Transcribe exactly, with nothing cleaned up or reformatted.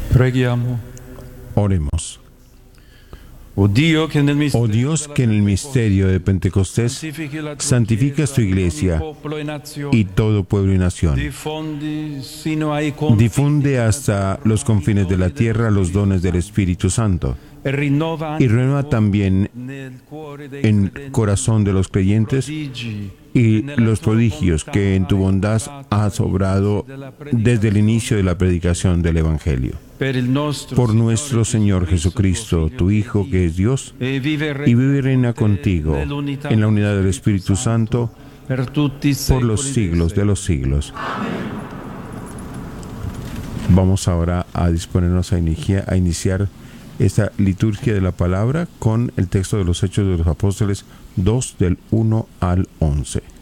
Preghiamo. Oremos. Oh Dio, que en el Oh Dios, que en el misterio de Pentecostés santificas tu iglesia y todo pueblo y nación. Difunde hasta los confines de la tierra los dones del Espíritu Santo y renueva también en el corazón de los creyentes y los prodigios que en tu bondad has obrado desde el inicio de la predicación del Evangelio. Por nuestro Señor Jesucristo, tu Hijo, que es Dios, y vive y reina contigo en la unidad del Espíritu Santo por los siglos de los siglos. Vamos ahora a disponernos a iniciar, a iniciar esta liturgia de la palabra con el texto de los Hechos de los Apóstoles dos del uno al once.